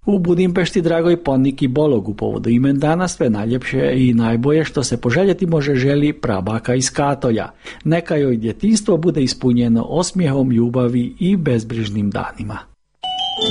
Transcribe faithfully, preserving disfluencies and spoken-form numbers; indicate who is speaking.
Speaker 1: U Budimpešti dragoj Poniki Bolog u povodu imendana sve najljepše i najbolje što se poželjeti može želi prabaka iz Katolja. Neka joj djetinjstvo bude ispunjeno osmijehom, ljubavi i bezbrižnim danima.